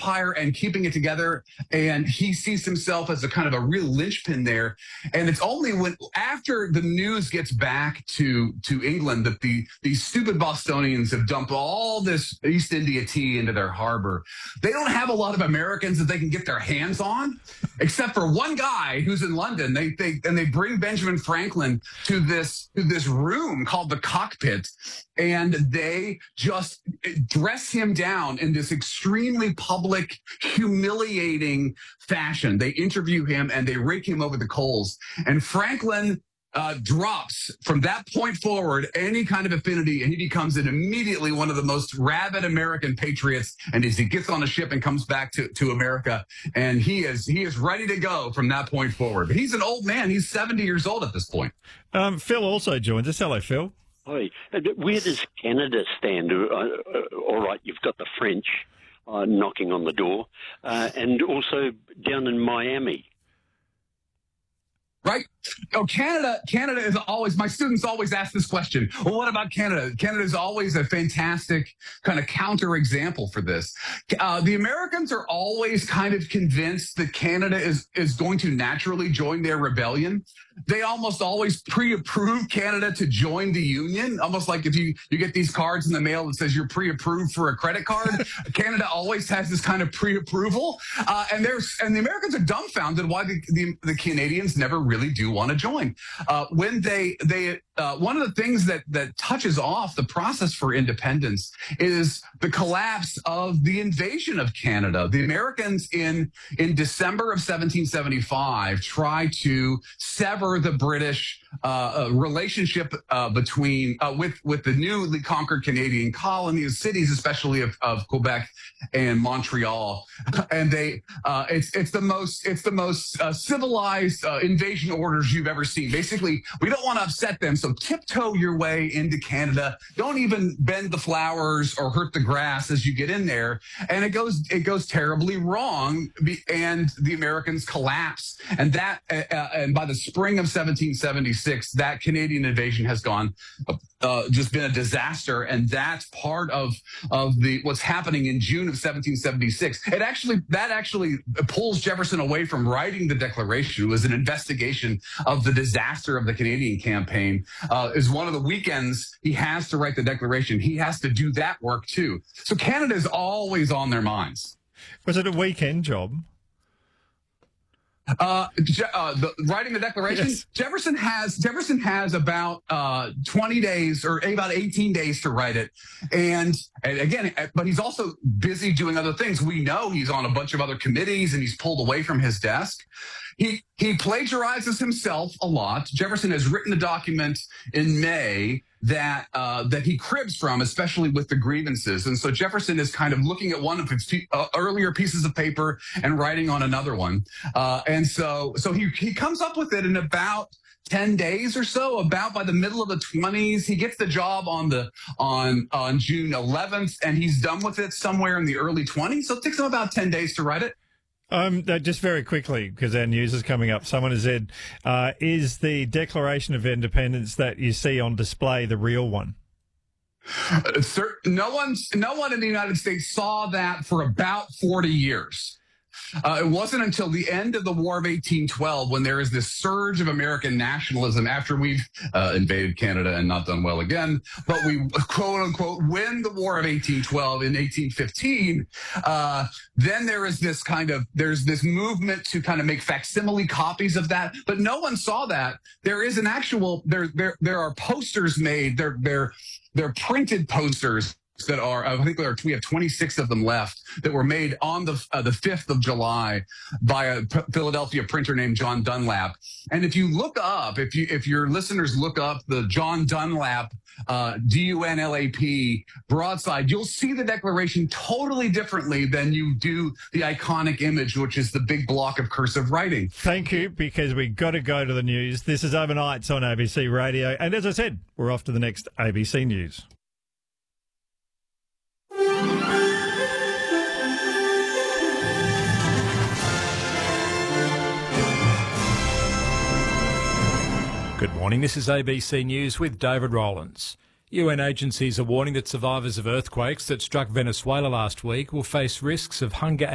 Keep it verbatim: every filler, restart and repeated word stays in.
empire and keeping it together. And he sees himself as a kind of a real linchpin there. And it's only when after the news gets back to, to England that the these stupid Bostonians have dumped all this East India tea into their harbor. They don't have a lot of Americans that they can get their hands on, except for one guy who's in London. They, they and they bring Benjamin Franklin to this to this room called the cockpit, and they just dress him down in this extremely public, humiliating fashion. They interview him and they rake him over the coals. And Franklin uh, drops from that point forward any kind of affinity, and he becomes an immediately one of the most rabid American patriots. And as he gets on a ship and comes back to, to America, and he is he is ready to go from that point forward. But he's an old man. He's seventy years old at this point. Um, Phil also joins us. Hello, Phil. Hi. Where does Canada stand? Uh, uh, all right, you've got the French uh, knocking on the door, uh, and also down in Miami. Right? Oh, Canada, Canada is always, my students always ask this question. Well, what about Canada? Canada is always a fantastic kind of counter example for this. Uh, the Americans are always kind of convinced that Canada is, is going to naturally join their rebellion. They almost always pre-approve Canada to join the Union, almost like if you, you get these cards in the mail that says you're pre-approved for a credit card. Canada always has this kind of pre-approval. Uh, and there's, and the Americans are dumbfounded why the, the, the Canadians never really do want to join. Uh, when they, they, uh, one of the things that, that touches off the process for independence is the collapse of the invasion of Canada. The Americans in, in December of seventeen seventy-five try to sever the British uh, relationship uh, between uh, with with the newly conquered Canadian colonies, cities, especially of, of Quebec and Montreal, and they uh, it's it's the most it's the most uh, civilized uh, invasion orders you've ever seen. Basically, we don't want to upset them, so tiptoe your way into Canada. Don't even bend the flowers or hurt the grass as you get in there, and it goes it goes terribly wrong, and the Americans collapse, and that uh, and by the spring of seventeen seventy-six, that Canadian invasion has gone uh, just been a disaster, and that's part of of the what's happening in June of seventeen seventy-six. It actually that actually pulls Jefferson away from writing the Declaration. It was an investigation of the disaster of the Canadian campaign. Uh, is one of the weekends he has to write the Declaration. He has to do that work too. So Canada is always on their minds. Was it a weekend job? Uh, uh, the, writing the Declaration, yes. Jefferson has Jefferson has about uh, twenty days or about eighteen days to write it, and, and again, but he's also busy doing other things. We know he's on a bunch of other committees, and he's pulled away from his desk. He he plagiarizes himself a lot. Jefferson has written a document in May that uh, that he cribs from, especially with the grievances. And so Jefferson is kind of looking at one of his uh, earlier pieces of paper and writing on another one. Uh, and so so he he comes up with it in about ten days or so. About by the middle of the twenties, he gets the job on the on on June eleventh, and he's done with it somewhere in the early twenties. So it takes him about ten days to write it. Um, just very quickly, because our news is coming up, someone has said, uh, is the Declaration of Independence that you see on display the real one? Uh, sir, no one's, no one in the United States saw that for about forty years. Uh, it wasn't until the end of the War of eighteen twelve when there is this surge of American nationalism after we've uh, invaded Canada and not done well again, but we quote unquote win the War of eighteen twelve in eighteen fifteen. Uh, then there is this kind of, there's this movement to kind of make facsimile copies of that, but no one saw that. There is an actual, there, there, there are posters made, they're, they're, they're printed posters that are, I think there are, we have twenty-six of them left that were made on the uh, the fifth of July by a P- Philadelphia printer named John Dunlap. And if you look up, if you if your listeners look up the John Dunlap, uh, D U N L A P broadside, you'll see the Declaration totally differently than you do the iconic image, which is the big block of cursive writing. Thank you, because we got to go to the news. This is Overnights on A B C Radio. And as I said, we're off to the next A B C News. Good morning, this is A B C News with David Rowlands. U N agencies are warning that survivors of earthquakes that struck Venezuela last week will face risks of hunger